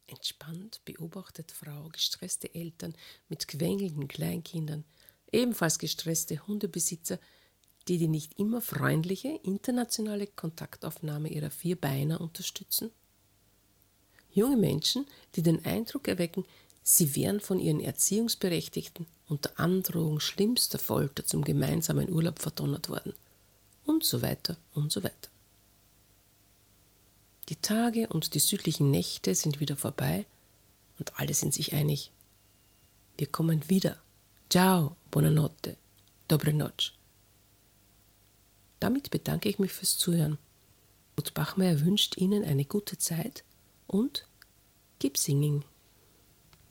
Entspannt beobachtet Frau gestresste Eltern mit quengelnden Kleinkindern, ebenfalls gestresste Hundebesitzer, die nicht immer freundliche internationale Kontaktaufnahme ihrer Vierbeiner unterstützen. Junge Menschen, die den Eindruck erwecken, sie wären von ihren Erziehungsberechtigten unter Androhung schlimmster Folter zum gemeinsamen Urlaub verdonnert worden. Und so weiter und so weiter. Die Tage und die südlichen Nächte sind wieder vorbei und alle sind sich einig. Wir kommen wieder. Ciao, buonanotte, dobre noc. Damit bedanke ich mich fürs Zuhören. Ruth Bachmeier wünscht Ihnen eine gute Zeit und keep singing.